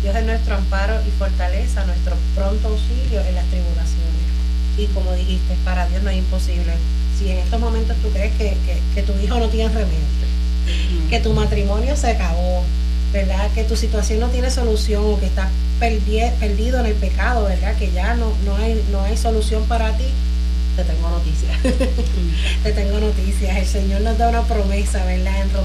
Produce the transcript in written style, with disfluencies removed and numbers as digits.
Dios es nuestro amparo y fortaleza, nuestro pronto auxilio en las tribulaciones. Y como dijiste, para Dios no es imposible. Si en estos momentos tú crees que tu hijo no tiene remedio, que tu matrimonio se acabó, ¿verdad? Que tu situación no tiene solución, que estás perdido en el pecado, ¿verdad? Que ya no hay solución para ti, te tengo noticias. Te tengo noticias. El Señor nos da una promesa, ¿verdad? En